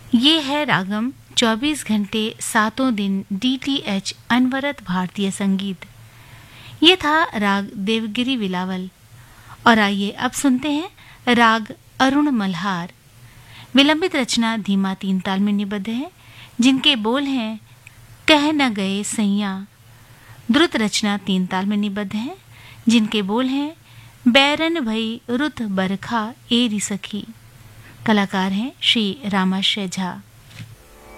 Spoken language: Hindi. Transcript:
ये है रागम 24 घंटे 7 दिन DTH अनवरत भारतीय संगीत। ये था राग देवगिरी विलावल। और आइए अब सुनते हैं राग अरुण मल्हार। विलंबित रचना धीमा 3 ताल में निबद्ध है, जिनके बोल हैं कह न गए सैया। द्रुत रचना 3 ताल में निबद्ध है, जिनके बोल हैं बैरन भई रुत बरखा एरी सखी। कलाकार हैं श्री रामाश्रय झा।